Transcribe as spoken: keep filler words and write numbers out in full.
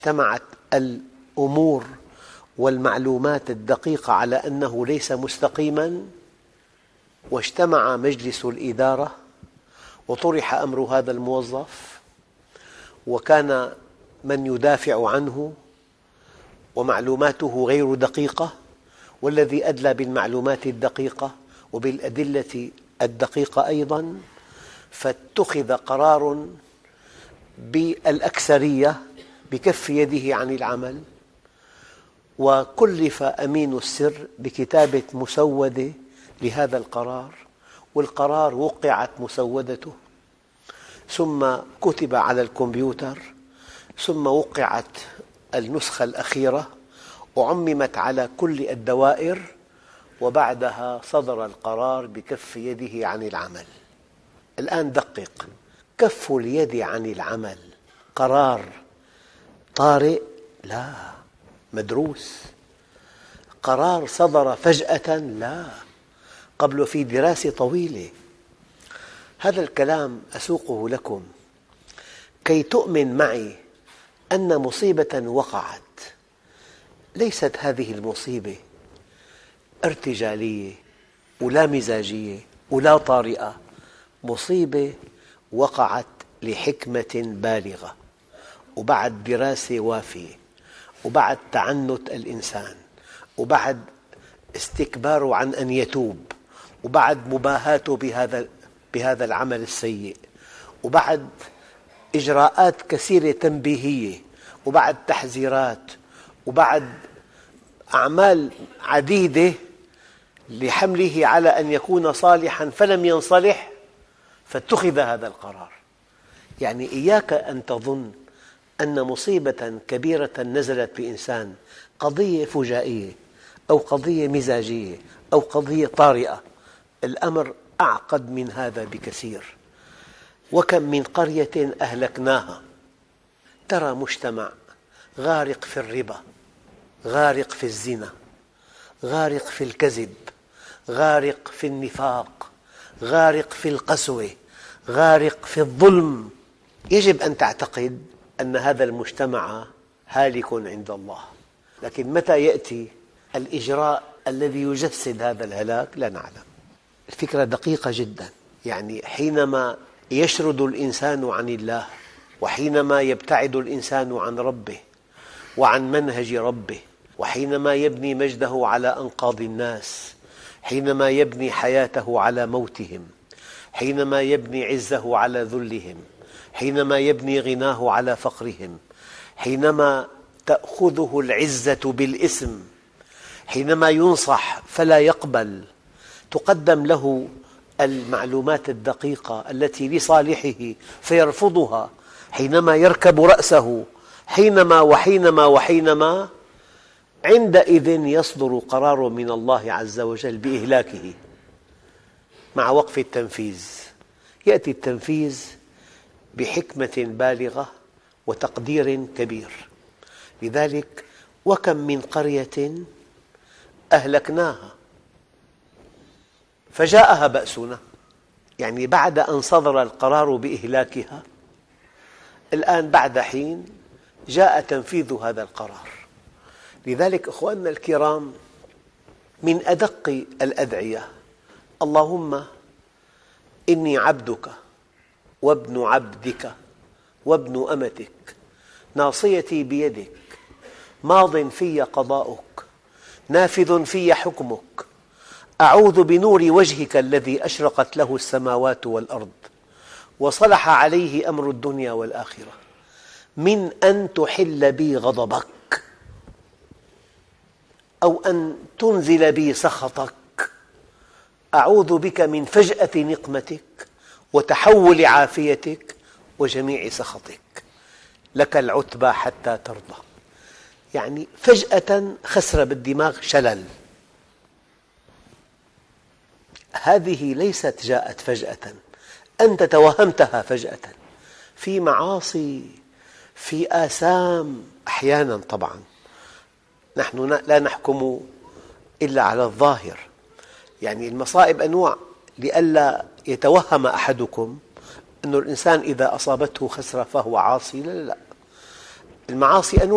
اجتمعت الأمور والمعلومات الدقيقة على أنه ليس مستقيماً، واجتمع مجلس الإدارة وطرح أمر هذا الموظف، وكان من يدافع عنه ومعلوماته غير دقيقة، والذي أدلى بالمعلومات الدقيقة وبالأدلة الدقيقة أيضاً، فاتخذ قرار بالأكثرية بكف يده عن العمل، وكلف أمين السر بكتابة مسودة لهذا القرار، والقرار وقعت مسودته ثم كتب على الكمبيوتر ثم وقعت النسخة الأخيرة وعممت على كل الدوائر، وبعدها صدر القرار بكف يده عن العمل. الآن دقق، كف اليد عن العمل قرار طارئ؟ لا، مدروس. قرار صدر فجأة؟ لا، قبل في دراسة طويلة. هذا الكلام أسوقه لكم كي تؤمن معي أن مصيبة وقعت، ليست هذه المصيبة ارتجالية ولا مزاجية ولا طارئة، مصيبة وقعت لحكمة بالغة، وبعد دراسة وافية، وبعد تعنت الإنسان، وبعد استكباره عن أن يتوب، وبعد مباهاته بهذا بهذا العمل السيء، وبعد إجراءات كثيرة تنبيهية، وبعد تحذيرات، وبعد أعمال عديدة لحمله على أن يكون صالحاً فلم ينصلح، فاتخذ هذا القرار. يعني إياك أن تظن أن مصيبة كبيرة نزلت بإنسان قضية فجائية أو قضية مزاجية أو قضية طارئة. الأمر أعقد من هذا بكثير. وكم من قرية أهلكناها. ترى مجتمع غارق في الربا، غارق في الزنا، غارق في الكذب، غارق في النفاق، غارق في القسوة، غارق في الظلم. يجب أن تعتقد أن هذا المجتمع هالك عند الله، لكن متى يأتي الإجراء الذي يجسد هذا الهلاك لا نعلم. الفكرة دقيقة جدا. يعني حينما يشرد الإنسان عن الله، وحينما يبتعد الإنسان عن ربه وعن منهج ربه، وحينما يبني مجده على أنقاض الناس، حينما يبني حياته على موتهم، حينما يبني عزه على ذلهم، حينما يبني غناه على فقرهم، حينما تأخذه العزة بالإثم، حينما ينصح فلا يقبل، تقدم له المعلومات الدقيقة التي لصالحه فيرفضها، حينما يركب رأسه، حينما وحينما وحينما عندئذ يصدر قرار من الله عز وجل بإهلاكه مع وقف التنفيذ. يأتي التنفيذ بحكمة بالغة وتقدير كبير. لذلك وكم من قرية أهلكناها فجاءها بأسنا، يعني بعد أن صدر القرار بإهلاكها، الآن بعد حين جاء تنفيذ هذا القرار. لذلك أخواننا الكرام، من أدق الأدعية: اللهم إني عبدك وابن عبدك وابن أمتك، ناصيتي بيدك، ماض في قضاؤك، نافذ في حكمك، أعوذ بنور وجهك الذي أشرقت له السماوات والأرض وصلح عليه أمر الدنيا والآخرة، من أن تحل بي غضبك أو أن تنزل بي سخطك. أعوذ بك من فجأة نقمتك وتحول عافيتك وجميع سخطك، لك العتبى حتى ترضى. يعني فجأة خسر بالدماغ شلل. هذه ليست جاءت فجأة، أنت توهمتها فجأة. في معاصي، في آثام أحيانا، طبعا نحن لا نحكم إلا على الظاهر، يعني المصائب أنواع، لئلا يتوهم أحدكم أن الإنسان إذا أصابته خسرة فهو عاصي. لا لا لا، المعاصي أنواع.